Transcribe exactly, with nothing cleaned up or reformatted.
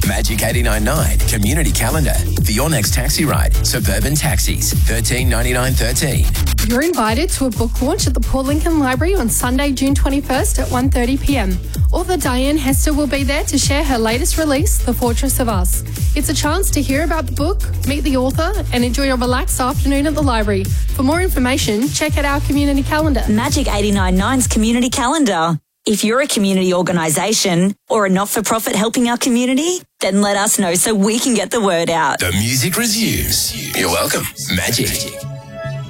Magic eighty-nine point nine Community Calendar. For your next taxi ride, Suburban Taxis, thirteen ninety-nine thirteen. You're invited to a book launch at the Port Lincoln Library on Sunday, June twenty-first at one thirty p m. Author Diane Hester will be there to share her latest release, The Fortress of Us. It's a chance to hear about the book, meet the author, and enjoy a relaxed afternoon at the library. For more information, check out our community calendar. Magic eighty-nine point nine's community calendar. If you're a community organisation or a not-for-profit helping our community, then let us know so we can get the word out. The music resumes. You're welcome. Magic.